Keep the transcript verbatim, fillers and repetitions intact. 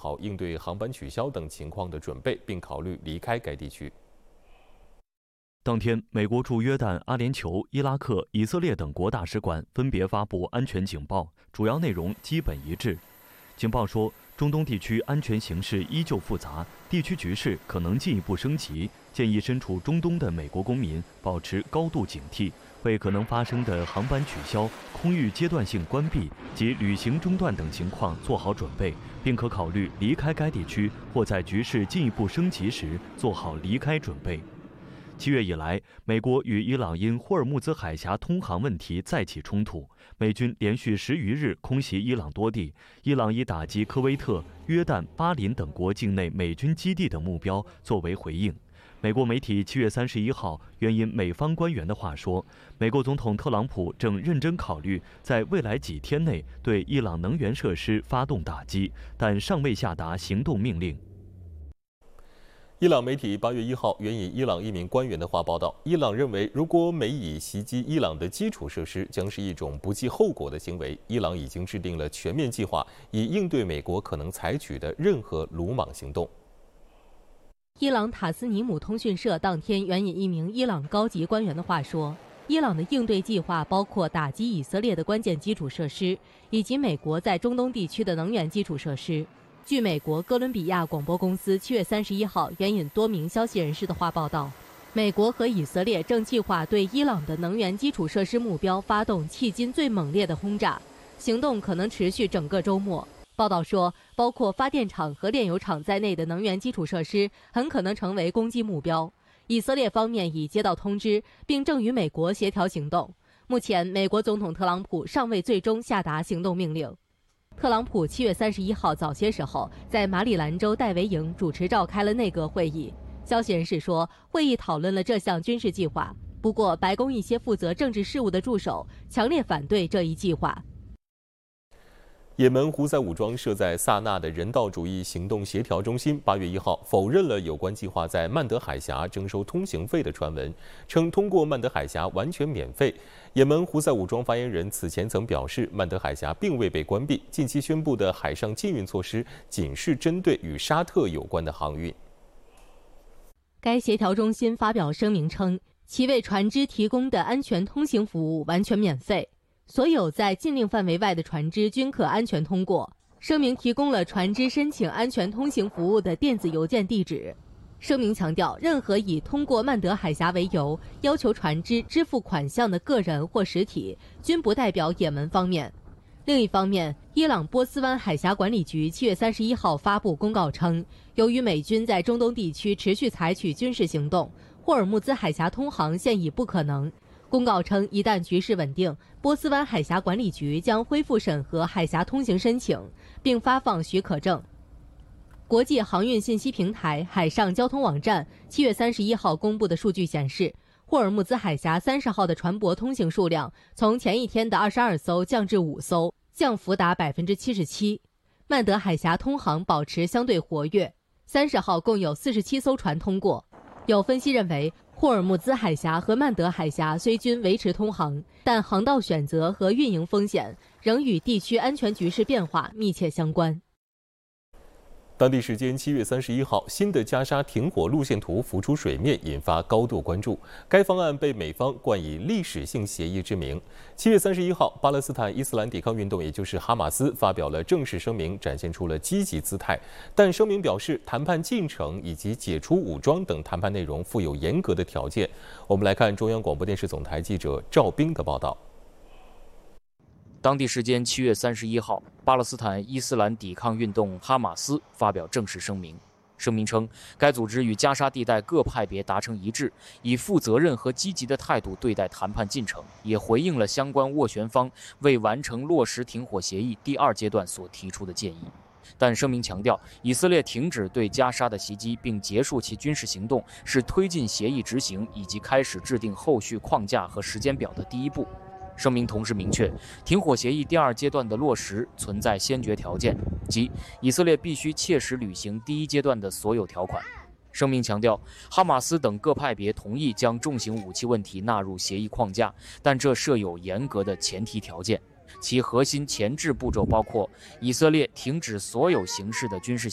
好应对航班取消等情况的准备，并考虑离开该地区。 当天，美国驻约旦、阿联酋、伊拉克、以色列等国大使馆分别发布安全警报，主要内容基本一致。警报说，中东地区安全形势依旧复杂，地区局势可能进一步升级，建议身处中东的美国公民保持高度警惕，为可能发生的航班取消、空域阶段性关闭及旅行中断等情况做好准备，并可考虑离开该地区，或在局势进一步升级时做好离开准备。七月以来，美国与伊朗因霍尔木兹海峡通航问题再起冲突，美军连续十余日空袭伊朗多地，伊朗以打击科威特、约旦、巴林等国境内美军基地等目标作为回应。美国媒体七月三十一号援引美方官员的话说，美国总统特朗普正认真考虑在未来几天内对伊朗能源设施发动打击，但尚未下达行动命令。 伊朗媒体八月一号援引伊朗一名官员的话报道，伊朗认为，如果美以袭击伊朗的基础设施，将是一种不计后果的行为。伊朗已经制定了全面计划，以应对美国可能采取的任何鲁莽行动。 伊朗塔斯尼姆通讯社当天援引一名伊朗高级官员的话说，伊朗的应对计划包括打击以色列的关键基础设施，以及美国在中东地区的能源基础设施。据美国哥伦比亚广播公司七月三十一号援引多名消息人士的话报道，美国和以色列正计划对伊朗的能源基础设施目标发动迄今最猛烈的轰炸，行动可能持续整个周末。报道说，包括发电厂和炼油厂在内的能源基础设施很可能成为攻击目标。以色列方面已接到通知，并正与美国协调行动。目前，美国总统特朗普尚未最终下达行动命令。特朗普七月三十一号早些时候在马里兰州戴维营主持召开了内阁会议。消息人士说，会议讨论了这项军事计划。不过，白宫一些负责政治事务的助手强烈反对这一计划。 也门胡塞武装设在萨那的人道主义行动协调中心八月一号否认了有关计划在曼德海峡征收通行费的传闻，称通过曼德海峡完全免费。也门胡塞武装发言人此前曾表示，曼德海峡并未被关闭，近期宣布的海上禁运措施仅是针对与沙特有关的航运。 该协调中心发表声明称，其为船只提供的安全通行服务完全免费。所有在禁令范围外的船只均可安全通过。声明提供了船只申请安全通行服务的电子邮件地址。声明强调，任何以通过曼德海峡为由要求船只支付款项的个人或实体，均不代表也门方面。另一方面，伊朗波斯湾海峡管理局七月三十一号发布公告称，由于美军在中东地区持续采取军事行动，霍尔木兹海峡通航现已不可能。公告称，一旦局势稳定，波斯湾海峡管理局将恢复审核海峡通行申请，并发放许可证。国际航运信息平台海上交通网站七月三十一号公布的数据显示，霍尔木兹海峡三十号的船舶通行数量从前一天的二十二艘降至五艘，降幅达百分之七十七。曼德海峡通航保持相对活跃，三十号共有四十七艘船通过。有分析认为，霍尔木兹海峡和曼德海峡虽均维持通航，但航道选择和运营风险仍与地区安全局势变化密切相关。 当地时间七月三十一号，新的加沙停火路线图浮出水面，引发高度关注。该方案被美方冠以历史性协议之名。七月三十一号，巴勒斯坦伊斯兰抵抗运动，也就是哈马斯发表了正式声明，展现出了积极姿态。但声明表示，谈判进程以及解除武装等谈判内容附有严格的条件。我们来看中央广播电视总台记者赵冰的报道。 当地时间七月三十一号，巴勒斯坦伊斯兰抵抗运动哈马斯发表正式声明。声明称，该组织与加沙地带各派别达成一致，以负责任和积极的态度对待谈判进程，也回应了相关斡旋方为完成落实停火协议第二阶段所提出的建议。但声明强调，以色列停止对加沙的袭击并结束其军事行动，是推进协议执行以及开始制定后续框架和时间表的第一步。声明同时明确，停火协议第二阶段的落实存在先决条件，即以色列必须切实履行第一阶段的所有条款。声明强调，哈马斯等各派别同意将重型武器问题纳入协议框架，但这设有严格的前提条件，其核心前置步骤包括以色列停止所有形式的军事